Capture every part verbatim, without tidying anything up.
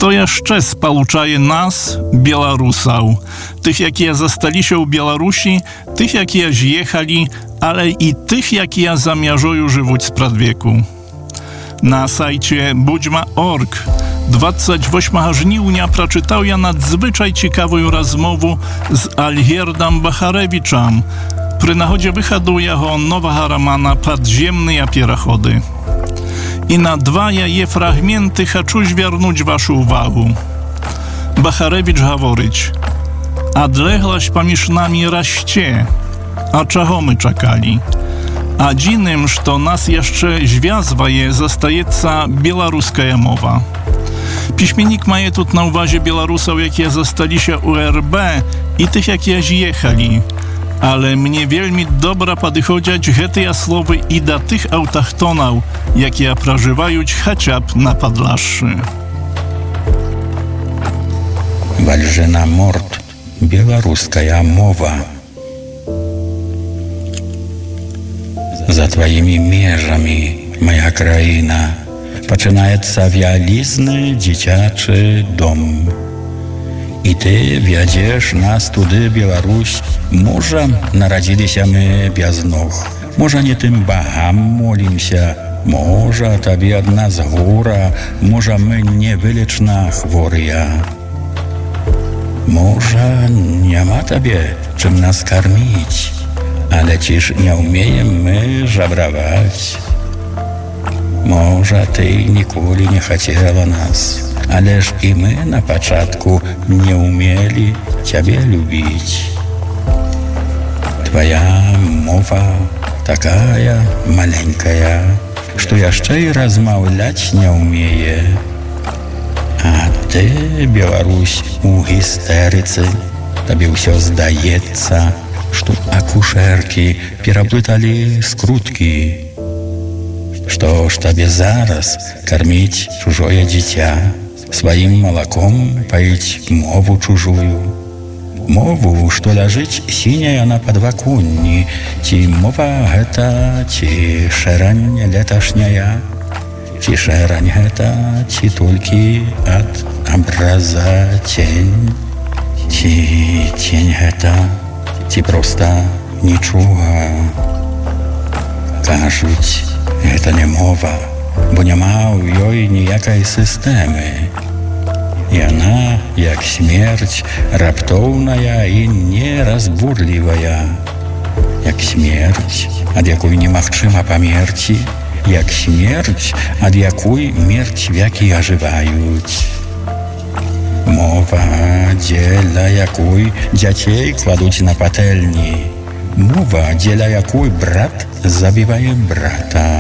Хто яшчэ спалучае нас, беларусаў, тых, якія засталіся ў Беларусі, тых, якія з'ехалі, але і тых, якія за мяжою жывуць спрадвеку. На сайcie budźma kropka org двадцять восьмого жніўня прачытаў я надзвычай цікавую размову з Альгердам Бахарэвічам пры нагодзе выхаду яго новага рамана «Падземныя пераходы». І на два яе фрагменты хачу звярнуць вашу ўвагу. Бахарэвіч гаворыць: «Адлегласць паміж намі расце, а чаго мы чакалі? Адзіным, што нас яшчэ звязвае, застаецца беларуская мова». Пісьменнік мае тут на ўвазе беларусаў, якія засталіся ў эр бэ, і тых, якія з'ехалі. Але мне вельмі добра падыходзяць гэтыя словы і да тых аўтахтонаў, якія пражываюць хаця б на Падлашшы. Вальжына морд, беларуская мова. За твоими межами, моя краіна, пачынаецца вялізны дзіцячы дом. І ты вядзеш нас туды, Беларусь. Можа, нарадзіліся мы без ног, можа, не тым багам молімся, можа, табе ад нас гора, можа, мы невылечна хворыя. Можа, няма табе чым нас карміць, але ці ж не ўмеем мы жабраваць. Можа, ты ніколі не хацела нас, але ж і мы на пачатку не ўмелі цябе любіць. Твоя мова такая маленькая, што яшчэ і размаўляць не ўмее. А ты, Беларусь, у гістэрыцы, табе ўсё здаецца, што акушэркі пераблыталі скруткі. Што ж табе зараз карміць чужое дзіця, сваім малаком паіць мову чужую, мову, што ляжыць сіняя на падваконні, ці мова гэта, ці шэрань леташняя, ці шэрань гэта, ці толькі ад абраза цень, ці цень гэта, ці проста нічога. Кажуць, гэта не мова, бо няма ў ёй ніякай сістэмы. Яна, як смерць, раптоўная і неразбурлівая. Як смерць, ад якой немагчыма памерці, як смерць, ад якой мертвякі ажываюць. Мова, дзеля якой дзяцей кладуць на патэльні. Мова, дзеля якой брат забівае брата.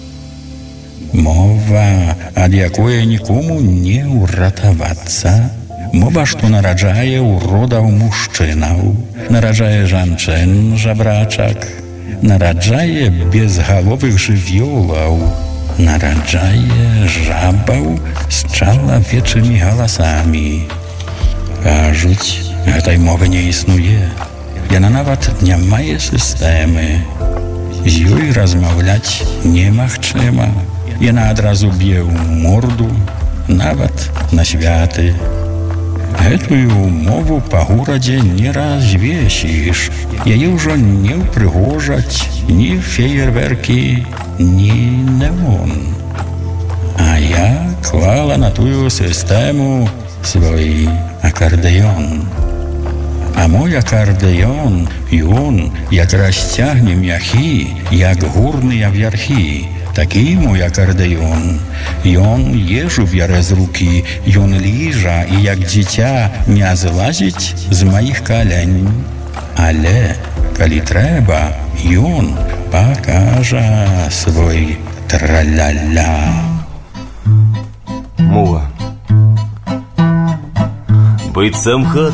Мова, ад якой нікому не ўратавацца. Мова, што нараджае уродаў мужчынаў, нараджае жанчын жабрачак, нараджае безгаловых жывёлаў, нараджае жабаў з чалавечымі галасамі. Кажуць, гэтай мовы не існуе. Яна нават не мае сістэмы. З ёй размаўляць немагчыма. Яна адразу б'е ў морду, нават на святы. Гэтую мову па горадзе не развесіш. Яе ўжо не ўпрыгожаць ні феерверкі, ні неон. А я клала на тую сістэму свой акардэон. А мой акардэон, ён, як расцягне мяхі, як горныя вярхі. Такі мой акардэон. Ён ежу бярэ з рукі, ён ліжа і як дзіця не злазіць з маіх калень. Але, калі трэба, ён пакажа свой траля-ля. Мова. Быццам хат